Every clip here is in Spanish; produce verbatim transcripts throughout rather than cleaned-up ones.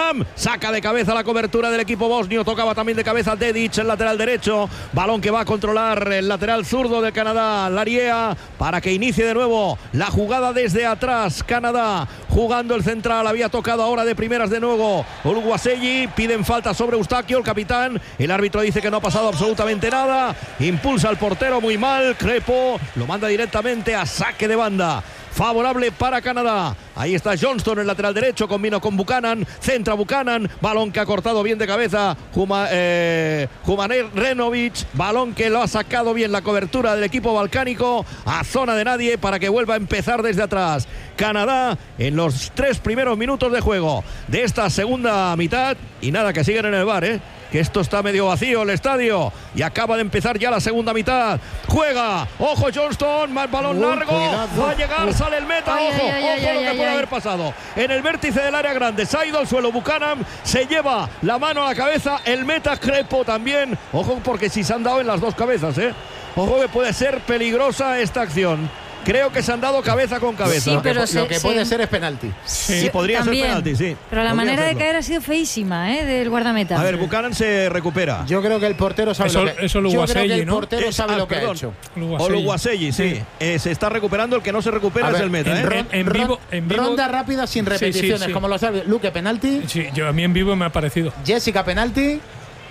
Buchanan saca de cabeza la cobertura del equipo bosnio. Tocaba también de cabeza Dedic, el lateral derecho. Balón que va a controlar el lateral zurdo de Canadá, Lariea, para que inicie de nuevo la jugada desde atrás. Canadá jugando el central. Había tocado ahora de primeras de nuevo Oluwaseyi. Piden falta sobre Eustaquio, el capitán. El árbitro dice que no ha pasado absolutamente nada. Impulsa al portero muy mal. Crepo lo manda directamente a saque de banda. Favorable para Canadá. Ahí está Johnston, el lateral derecho, combina con Buchanan, centra Buchanan, balón que ha cortado bien de cabeza Juma, eh, Jumaner Renovic, balón que lo ha sacado bien la cobertura del equipo balcánico a zona de nadie para que vuelva a empezar desde atrás. Canadá en los tres primeros minutos de juego de esta segunda mitad, y nada, que siguen en el bar, ¿eh? que esto está medio vacío el estadio y acaba de empezar ya la segunda mitad. Juega, ojo Johnston, más balón Uy, largo, cuidado. va a llegar, Uy. sale el meta, ay, ojo, ay, ay, ojo ay, lo que ay, puede ay. haber pasado. En el vértice del área grande se ha ido al suelo Buchanan, se lleva la mano a la cabeza, el meta Crepo también, ojo porque si se han dado en las dos cabezas, eh. Ojo que puede ser peligrosa esta acción. Creo que se han dado cabeza con cabeza. Sí, pero lo que, se, lo que se, puede ser es penalti. Sí, sí podría también, ser penalti, sí. Pero la podría manera hacerlo. de caer ha sido feísima, ¿eh? Del guardameta. A ver, Buchanan se recupera. Yo creo que el portero sabe eso, lo que eso Yo creo que el ¿no? portero es, sabe ah, lo que perdón. ha hecho. Oluwaseyi, sí. sí. Eh, se está recuperando, el que no se recupera a es ver, el meta. En, ¿eh? ron, en, en, vivo, en vivo. Ronda rápida sin repeticiones, sí, sí, sí. como lo sabe. Luque, penalti. Sí, yo a mí en vivo me ha parecido. Jessica, penalti.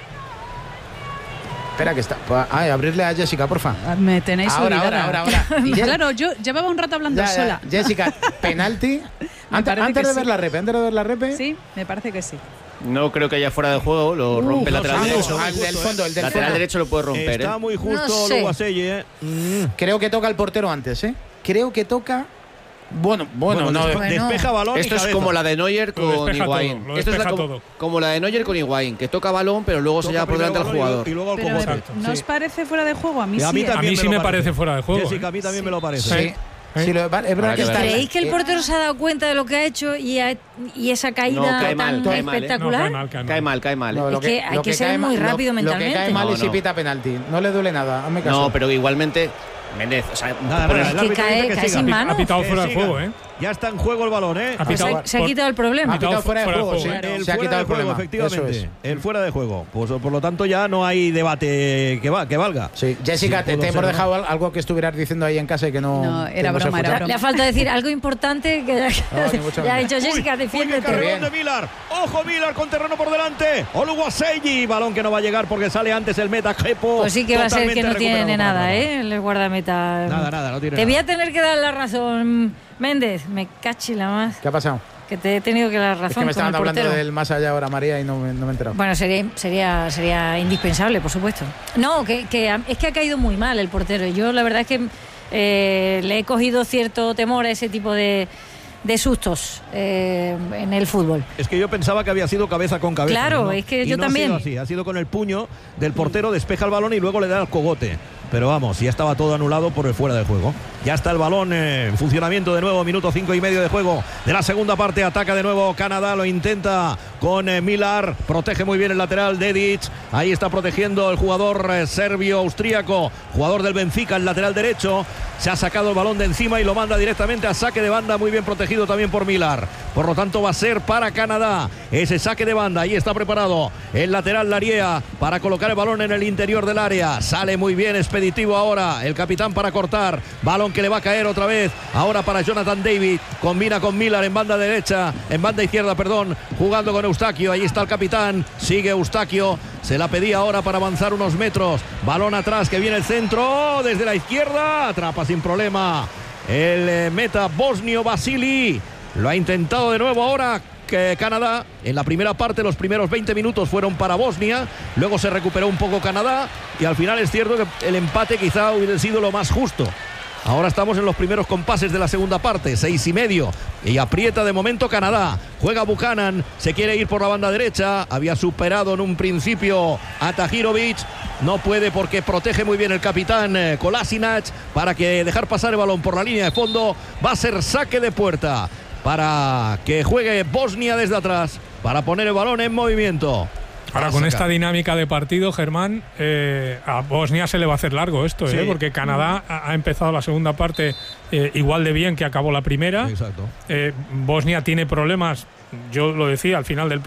Espera que está. Ay, abrirle a Jessica, porfa. Me tenéis ahora, ahora, ahora, ahora, ahora. Claro, yo llevaba un rato hablando ya, sola. Ya. Jessica, penalti. antes antes de sí. ver la repe, antes de ver la repe. Sí, me parece que sí. No creo que haya fuera de juego, lo rompe el uh, lateral no, derecho. El del fondo, el del lateral fondo. derecho lo puede romper. Está ¿eh? muy justo no sé. Oluwaseyi, ¿eh? Mm. Creo que toca el portero antes, ¿eh? Creo que toca. Bueno, bueno, bueno no. despe bueno. despeja balón. Esto y es cabeza. como la de Neuer con Higuaín. Todo, Esto es la, como, todo. como la de Neuer con Higuaín, que toca balón, pero luego Toca se lleva por delante al jugador. Y luego al Pero cogote. ¿no sí. os parece fuera de juego? A mí Y a sí. mí, ¿eh? también a mí sí me, me parece fuera de juego. Jessica, ¿eh? a mí también sí. me lo parece. Sí. ¿Eh? Sí, lo, es verdad que está. ¿Creéis que el portero se ha dado cuenta de lo que ha hecho y, ha, y esa caída No, cae tan mal, cae mal, ¿eh? espectacular? No, cae mal, cae mal. Cae mal, cae mal. ¿eh? No, Es que hay lo que ser cae muy mal- rápido lo, mentalmente. Lo que cae mal No, es si no. pita penalti. No le duele nada, hazme caso. No, pero igualmente, Méndez, o sea, Nada, pones- nada, el árbitro cae- dice que cae siga. sin mano. Ha pitado Que fuera de siga. juego, ¿eh? Ya está en juego el balón, ¿eh? Ha Se, pitado, se ha por- quitado el problema. Ha pitado fuera de fuera de juego, juego, sí. ¿eh? El Se ha fuera quitado de el juego, problema. efectivamente. Eso es. El fuera de juego. Pues por lo tanto ya no hay debate que, va, que valga. Sí. Jessica, Sí, te, pudo te ser, hemos ¿no? dejado algo que estuvieras diciendo ahí en casa y que no. No, que era hemos broma, era escuchado. Le ha falta decir algo importante que ya, No, ni mucho ya ha menos. dicho Jessica, Uy, qué defiéndete. carrerón de Millar. Ojo Millar con terreno por delante. Oluwaseyi. Balón que no va a llegar porque sale antes el meta Crepo. Pues sí que va a ser que no Totalmente tiene recuperado nada, para ¿eh? El guardameta. Nada, nada, no tiene Te voy nada. a tener que dar la razón, Méndez. Me cachi la más. ¿Qué ha pasado? Que te he tenido que dar razón. Es que me con estaban el hablando portero. del más allá ahora, María, y no, me- no me he enterado. Bueno, sería, sería, sería indispensable, por supuesto. No, que, que es que ha caído muy mal el portero. Yo la verdad es que eh, le he cogido cierto temor a ese tipo de, de sustos eh, en el fútbol. Es que yo pensaba que había sido cabeza con cabeza. Claro, ¿no? es que Y yo no también. Ha sido así, ha sido con el puño del portero, despeja el balón y luego le da el cogote. Pero vamos, ya estaba todo anulado por el fuera de juego. Ya está el balón eh, en funcionamiento de nuevo, minuto cinco y medio de juego de la segunda parte. Ataca de nuevo Canadá, lo intenta con eh, Millar, protege muy bien el lateral Dedic. Ahí está protegiendo el jugador eh, serbio-austríaco, jugador del Benfica, el lateral derecho. Se ha sacado el balón de encima y lo manda directamente a saque de banda, muy bien protegido también por Millar. Por lo tanto va a ser para Canadá ese saque de banda. Ahí está preparado el lateral Lariea para colocar el balón en el interior del área. Sale muy bien expeditivo ahora el capitán para cortar. Balón que le va a caer otra vez. Ahora para Jonathan David. Combina con Millar en banda derecha, en banda izquierda, perdón, jugando con Eustaquio. Ahí está el capitán. Sigue Eustaquio. Se la pedía ahora para avanzar unos metros. Balón atrás que viene el centro desde la izquierda. Atrapa sin problema el eh, meta bosnio Vasili. Lo ha intentado de nuevo ahora que Canadá. En la primera parte los primeros veinte minutos fueron para Bosnia. Luego se recuperó un poco Canadá. Y al final es cierto que el empate quizá hubiera sido lo más justo. Ahora estamos en los primeros compases de la segunda parte, seis y medio. Y aprieta de momento Canadá. Juega Buchanan, se quiere ir por la banda derecha. Había superado en un principio a Tahirovic. No puede porque protege muy bien el capitán eh, Kolasinac para que dejar pasar el balón por la línea de fondo. Va a ser saque de puerta para que juegue Bosnia desde atrás, para poner el balón en movimiento. Ahora, con esta dinámica de partido, Germán, eh, a Bosnia se le va a hacer largo esto, Sí. ¿eh? Porque Canadá ha empezado la segunda parte eh, igual de bien que acabó la primera. Exacto. Eh, Bosnia tiene problemas, yo lo decía al final del